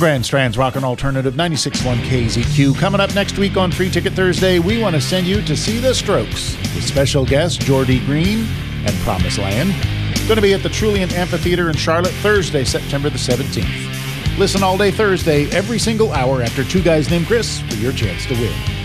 Grand Strand's Rockin' Alternative 96.1 KZQ. Coming up next week on Free Ticket Thursday, we want to send you to see The Strokes with special guests Geordie Green and Promised Land. Going to be at the Trulient Amphitheater in Charlotte Thursday, September the 17th. Listen all day Thursday, every single hour after Two Guys Named Chris for your chance to win.